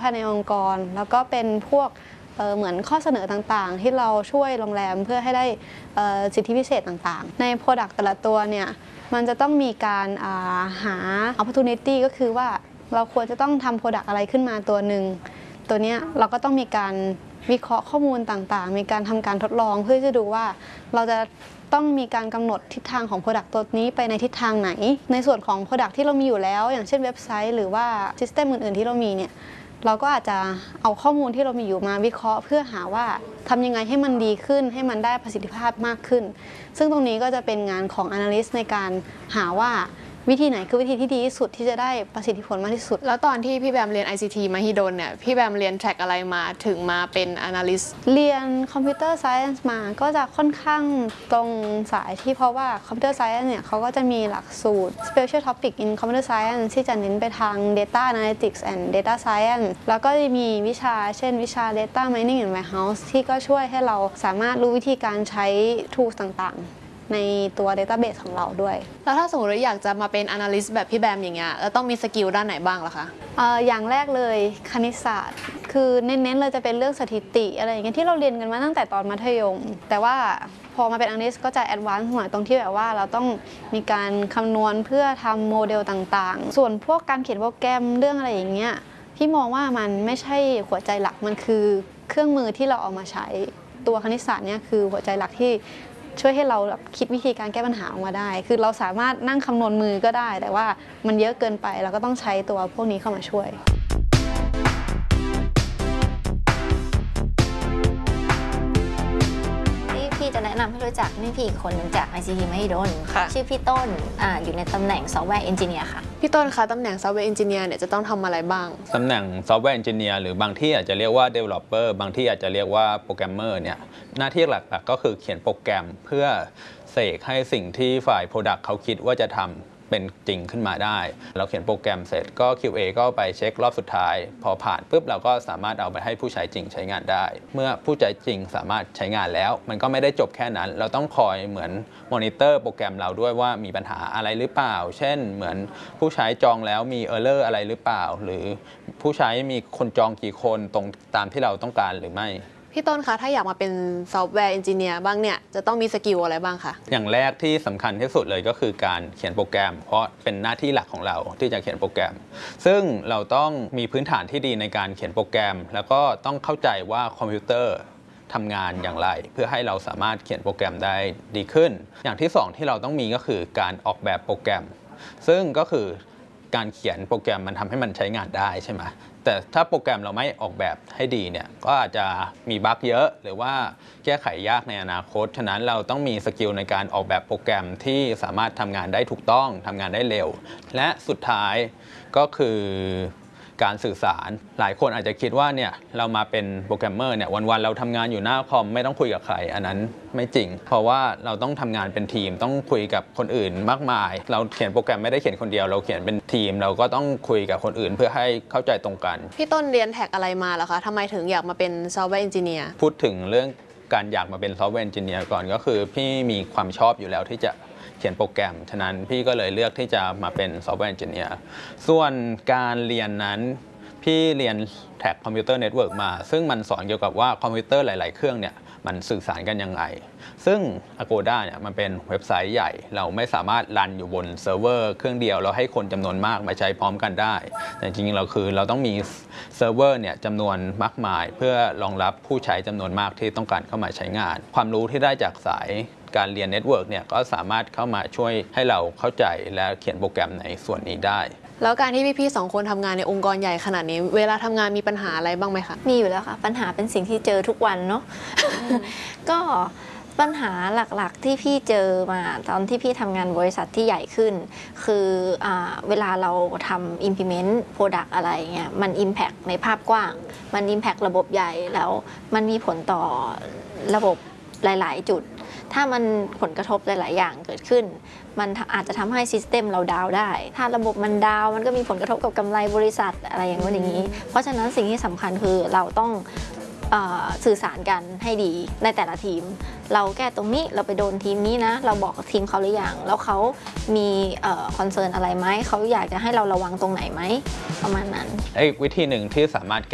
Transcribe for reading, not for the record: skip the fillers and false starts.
ายในองค์กรแล้วก็เป็นพวกเหมือนข้อเสนอต่างๆที่เราช่วยโรงแรมเพื่อให้ได้สิทธิพิเศษต่างๆใน Product แต่ละตัวเนี่ยมันจะต้องมีการหา opportunity ก็คือว่าเราควรจะต้องทำ Product อะไรขึ้นมาตัวหนึ่งตัวนี้เราก็ต้องมีการวิเคราะห์ข้อมูลต่างๆมีการทำการทดลองเพื่อจะดูว่าเราจะต้องมีการกำหนดทิศทางของ Product ตัวนี้ไปในทิศทางไหนในส่วนของ Product ที่เรามีอยู่แล้วอย่างเช่นเว็บไซต์หรือว่า System อื่นๆที่เรามีเนี่ยเราก็อาจจะเอาข้อมูลที่เรามีอยู่มาวิเคราะห์เพื่อหาว่าทำยังไงให้มันดีขึ้นให้มันได้ประสิทธิภาพมากขึ้นซึ่งตรงนี้ก็จะเป็นงานของ Analyst ในการหาว่าวิธีไหนคือวิธีที่ดีที่สุดที่จะได้ประสิทธิผลมากที่สุดแล้วตอนที่พี่แบมเรียน ICT มหิดลเนี่ยพี่แบมเรียนแทร็กอะไรมาถึงมาเป็น Analyst เรียน Computer Science มาก็จะค่อนข้างตรงสายที่เพราะว่า Computer Science เนี่ยเขาก็จะมีหลักสูตร Special Topic in Computer Science ที่จะเน้นไปทาง Data Analytics and Data Science แล้วก็จะมีวิชาเช่นวิชา Data Mining and Warehouse ที่ก็ช่วยให้เราสามารถรู้วิธีการใช้ tools ต่างๆในตัว database ของเราด้วยแล้วถ้าสมมติว่าอยากจะมาเป็น analyst แบบพี่แบมอย่างเงี้ยแล้วต้องมีสกิลด้านไหนบ้างล่ะคะอย่างแรกเลยคณิตศาสตร์คือเน้นๆเลยจะเป็นเรื่องสถิติอะไรอย่างเงี้ยที่เราเรียนกันมาตั้งแต่ตอนมัธยมแต่ว่าพอมาเป็น analyst ก็จะ advance หน่อยตรงที่แบบว่าเราต้องมีการคำนวณเพื่อทำโมเดลต่างๆส่วนพวกการเขียนโปรแกรมเรื่องอะไรอย่างเงี้ยพี่มองว่ามันไม่ใช่หัวใจหลักมันคือเครื่องมือที่เราเอามาใช้ตัวคณิตศาสตร์เนี่ยคือหัวใจหลักที่ช่วยให้เราคิดวิธีการแก้ปัญหาออกมาได้คือเราสามารถนั่งคำนวณมือก็ได้แต่ว่ามันเยอะเกินไปเราก็ต้องใช้ตัวพวกนี้เข้ามาช่วยพี่จะแนะนำให้รู้จักนี่พี่อีกคนหนึ่งจาก ICT มหิดลชื่อพี่ต้นอยู่ในตำแหน่ง Software Engineer ค่ะพี่ต้นคะตำแหน่ง Software Engineer เนี่ยจะต้องทำอะไรบ้างตำแหน่ง Software Engineer หรือบางที่อาจจะเรียกว่า Developer บางที่อาจจะเรียกว่า Programmer เนี่ยหน้าที่หลักๆก็คือเขียนโปรแกรมเพื่อเสกให้สิ่งที่ฝ่าย Product เขาคิดว่าจะทำเป็นจริงขึ้นมาได้เราเขียนโปรแกรมเสร็จก็ QA ก็ไปเช็ครอบสุดท้ายพอผ่านปุ๊บเราก็สามารถเอาไปให้ผู้ใช้จริงใช้งานได้เมื่อผู้ใช้จริงสามารถใช้งานแล้วมันก็ไม่ได้จบแค่นั้นเราต้องคอยเหมือนมอนิเตอร์โปรแกรมเราด้วยว่ามีปัญหาอะไรหรือเปล่าเช่นเหมือนผู้ใช้จองแล้วมี Error อะไรหรือเปล่าหรือผู้ใช้มีคนจองกี่คนตรงตามที่เราต้องการหรือไม่พี่ต้นคะถ้าอยากมาเป็นซอฟต์แวร์เอนจิเนียร์บ้างเนี่ยจะต้องมีสกิลอะไรบ้างคะอย่างแรกที่สำคัญที่สุดเลยก็คือการเขียนโปรแกรมเพราะเป็นหน้าที่หลักของเราที่จะเขียนโปรแกรมซึ่งเราต้องมีพื้นฐานที่ดีในการเขียนโปรแกรมแล้วก็ต้องเข้าใจว่าคอมพิวเตอร์ทำงานอย่างไรเพื่อให้เราสามารถเขียนโปรแกรมได้ดีขึ้นอย่างที่2ที่เราต้องมีก็คือการออกแบบโปรแกรมซึ่งก็คือการเขียนโปรแกรมมันทำให้มันใช้งานได้ใช่ไหมแต่ถ้าโปรแกรมเราไม่ออกแบบให้ดีเนี่ยก็อาจจะมีบั๊กเยอะหรือว่าแก้ไขยากในอนาคตฉะนั้นเราต้องมีสกิลในการออกแบบโปรแกรมที่สามารถทำงานได้ถูกต้องทำงานได้เร็วและสุดท้ายก็คือการสื่อสารหลายคนอาจจะคิดว่าเนี่ยเรามาเป็นโปรแกรมเมอร์เนี่ยวันๆเราทำงานอยู่หน้าคอมไม่ต้องคุยกับใครอันนั้นไม่จริงเพราะว่าเราต้องทำงานเป็นทีมต้องคุยกับคนอื่นมากมายเราเขียนโปรแกรมไม่ได้เขียนคนเดียวเราเขียนเป็นทีมเราก็ต้องคุยกับคนอื่นเพื่อให้เข้าใจตรงกันพี่ต้นเรียนแท็กอะไรมาเหรอคะทำไมถึงอยากมาเป็นซอฟต์แวร์เอนจิเนียร์พูดถึงเรื่องการอยากมาเป็นซอฟต์แวร์เอนจิเนียร์ก่อนก็คือพี่มีความชอบอยู่แล้วที่จะเขียนโปรแกรมฉะนั้นพี่ก็เลยเลือกที่จะมาเป็นซอฟต์แวร์เอนจิเนียร์ส่วนการเรียนนั้นพี่เรียนแท็กคอมพิวเตอร์เน็ตเวิร์กมาซึ่งมันสอนเกี่ยวกับว่าคอมพิวเตอร์หลายๆเครื่องเนี่ยมันสื่อสารกันยังไงซึ่ง Agoda เนี่ยมันเป็นเว็บไซต์ใหญ่เราไม่สามารถรันอยู่บนเซิร์ฟเวอร์เครื่องเดียวแล้วให้คนจำนวนมากมาใช้พร้อมกันได้แต่จริงๆเราต้องมีเซิร์ฟเวอร์เนี่ยจำนวนมากมายเพื่อรองรับผู้ใช้จำนวนมากที่ต้องการเข้ามาใช้งานความรู้ที่ได้จากสายการเรียนเน็ตเวิร์กเนี่ยก็สามารถเข้ามาช่วยให้เราเข้าใจและเขียนโปรแกรมในส่วนนี้ได้แล้วการที่พี่ๆ2 คนทำงานในองค์กรใหญ่ขนาดนี้เวลาทำงานมีปัญหาอะไรบ้างไหมคะมีอยู่แล้วค่ะปัญหาเป็นสิ่งที่เจอทุกวันเนาะ ก็ปัญหาหลักๆที่พี่เจอมาตอนที่พี่ทำงานบริษัทที่ใหญ่ขึ้นคือเวลาเราทำ implement product อะไรเงี้ยมัน impact ในภาพกว้างมัน impact ระบบใหญ่แล้วมันมีผลต่อระบบหลายๆจุดถ้ามันผลกระทบหลายๆอย่างเกิดขึ้นมันอาจจะทำให้ซิสเต็มเราดาวได้ถ้าระบบมันดาวมันก็มีผลกระทบกับกำไรบริษัทอะไรอย่างนี้เพราะฉะนั้นสิ่งที่สำคัญคือเราต้องสื่อสารกันให้ดีในแต่ละทีมเราแก้ตรงนี้เราไปโดนทีมนี้นะเราบอกทีมเขาหรือยังแล้วเขามีคอนเซิร์นอะไรไหมเขาอยากจะให้เราระวังตรงไหนไหมประมาณนั้นวิธีหนึ่งที่สามารถแก้